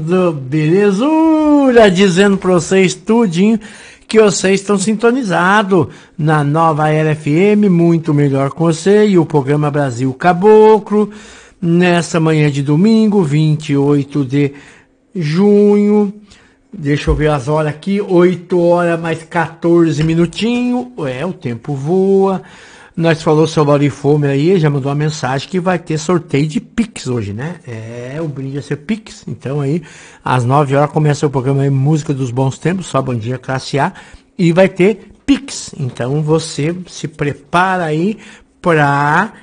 Belezura, dizendo pra vocês tudinho que vocês estão sintonizados na Nova Era FM, muito melhor com você, e o programa Brasil Caboclo, nessa manhã de domingo, 28 de junho, deixa eu ver as horas aqui, 8 horas mais 14 minutinhos, o tempo voa. Nós falou seu Laurifomer aí, já mandou uma mensagem que vai ter sorteio de Pix hoje, né? O brinde vai ser Pix. Então aí, às 9 horas começa o programa aí, Música dos Bons Tempos, só Bom Dia Classe A, e vai ter Pix. Então você se prepara aí pra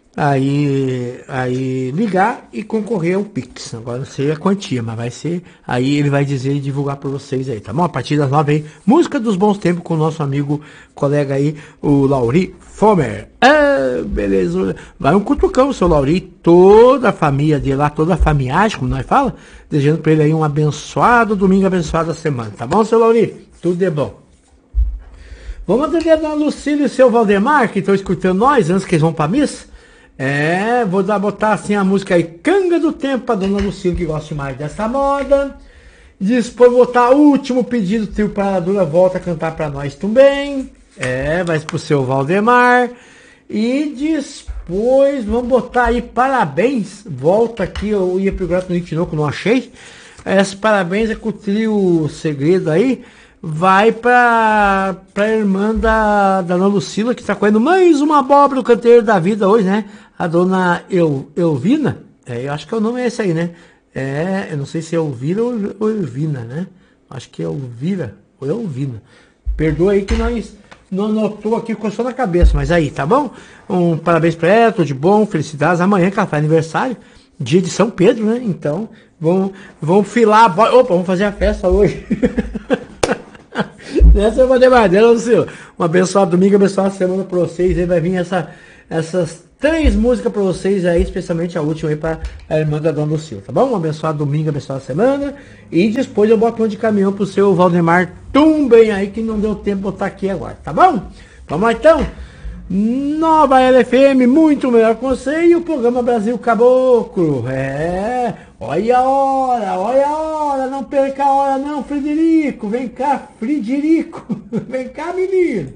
aí ligar e concorrer ao Pix. Agora não sei a quantia, mas vai ser, aí ele vai dizer e divulgar para vocês aí, tá bom? A partir das 9 aí, Música dos Bons Tempos com o nosso amigo, colega aí, o Lauri Fomer. Beleza. Vai um cutucão, seu Lauri, toda a família dele lá, toda a famiagem, como nós fala, desejando para ele aí um abençoado domingo, abençoada semana, tá bom, seu Lauri? Tudo de bom. Vamos atender a dona Lucília e o seu Valdemar, que estão escutando nós, antes que eles vão pra missa. Vou botar assim a música aí, Canga do Tempo, pra dona Lucília, que gosta mais dessa moda. Depois botar o último pedido, Trio Paradura volta a cantar pra nós também. Vai pro seu Valdemar. E depois vamos botar aí parabéns. Volta aqui, eu ia procurar no Nitinoco, não achei. Esse parabéns é com o trio Segredo aí. Vai pra irmã da dona Lucila, que tá comendo mais uma abóbora no canteiro da vida hoje, né? A dona Elvina, eu acho que o nome é esse aí, né? Eu não sei se é Elvira ou Elvina, né? Acho que é Elvira ou Elvina. Perdoa aí que nós não anotou aqui, coçou na cabeça, mas aí, tá bom? Um parabéns pra ela, tudo de bom, felicidades. Amanhã que ela faz aniversário, dia de São Pedro, né? Então, vamos filar a bola. Opa, vamos fazer a festa hoje. Essa é uma debadeira, Lucila. Um abençoado domingo, abençoada semana pra vocês. Aí vai vir essas 3 músicas pra vocês aí, especialmente a última aí pra a irmã da dona Lucila, tá bom? Um abençoado domingo, abençoada semana. E depois eu boto um de caminhão pro seu Valdemar também aí, que não deu tempo de botar aqui agora, tá bom? Vamos lá então. Nova LFM, muito melhor com você, e o programa Brasil Caboclo. Olha a hora, não perca a hora não, Frederico. Vem cá, Frederico. Vem cá, menino.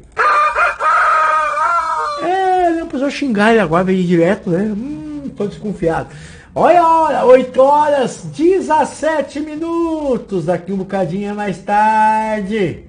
Não precisou xingar ele agora, veio direto, né? Tô desconfiado. Olha a hora, 8 horas, 17 minutos. Daqui um bocadinho mais tarde.